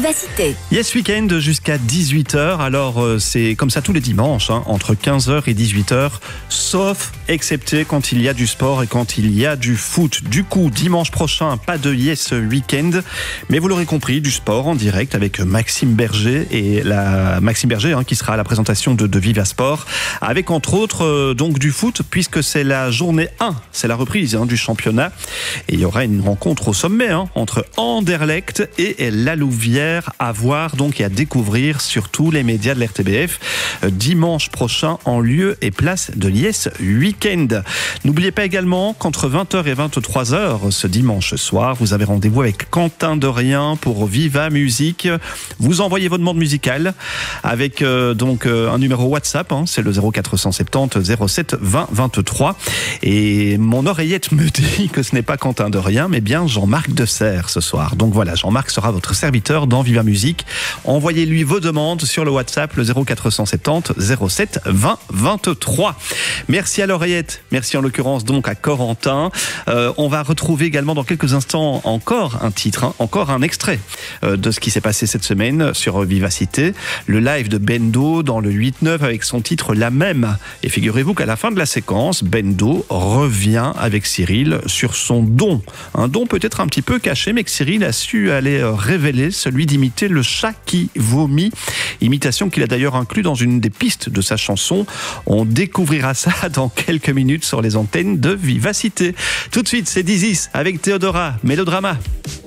Vivacité. Yes Weekend jusqu'à 18h. Alors c'est comme ça tous les dimanches, entre 15h et 18h, sauf excepté quand il y a du sport et quand il y a du foot. Du coup, dimanche prochain, pas de Yes Weekend, mais vous l'aurez compris, du sport en direct avec Maxime Berger qui sera à la présentation de Viva Sport, avec entre autres donc du foot, puisque c'est la journée 1, c'est la reprise du championnat, et il y aura une rencontre au sommet entre Anderlecht et la Louvière à voir donc et à découvrir sur tous les médias de l'RTBF dimanche prochain en lieu et place de Yes Weekend. N'oubliez pas également qu'entre 20h et 23h ce dimanche soir, vous avez rendez-vous avec Quentin Dorien pour Viva Musique. Vous envoyez votre demande musicale avec un numéro WhatsApp, c'est le 0470 07 20 23, et mon oreillette me dit que ce n'est pas Quentin Dorien mais bien Jean-Marc Desserre ce soir. Donc voilà, Jean-Marc sera votre serviteur dans Viva Musique. Envoyez-lui vos demandes sur le WhatsApp, le 0470 07 20 23. Merci à l'oreillette, merci en l'occurrence donc à Corentin. On va retrouver également dans quelques instants encore un titre, encore un extrait de ce qui s'est passé cette semaine sur Vivacité. Le live de Bendo dans le 8-9 avec son titre La Même. Et figurez-vous qu'à la fin de la séquence, Bendo revient avec Cyril sur son don. Un don peut-être un petit peu caché, mais que Cyril a su aller révéler, celui d'imiter le chat qui vomit. Imitation qu'il a d'ailleurs inclus dans une des pistes de sa chanson. On découvrira ça dans quelques minutes sur les antennes de Vivacité. Tout de suite, c'est Dizis avec Théodora, Mélodrama.